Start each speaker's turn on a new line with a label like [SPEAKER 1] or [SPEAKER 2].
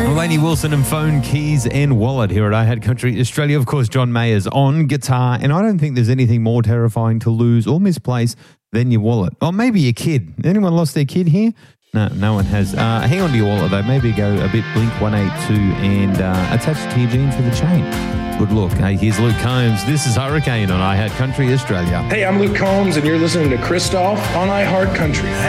[SPEAKER 1] Lainey Wilson and Phone, Keys and Wallet here at I Had Country Australia. Of course, John Mayer's on guitar, and I don't think there's anything more terrifying to lose or misplace than your wallet. Or maybe your kid. Anyone lost their kid here? No one has. Hang on to your wallet, though. Maybe go a bit Blink 182 and attach it to your jeans with a chain. Good look. Hey, here's Luke Combs. This is Hurricane on I Had Country Australia.
[SPEAKER 2] Hey, I'm Luke Combs, and you're listening to Christoph on I Heart Country.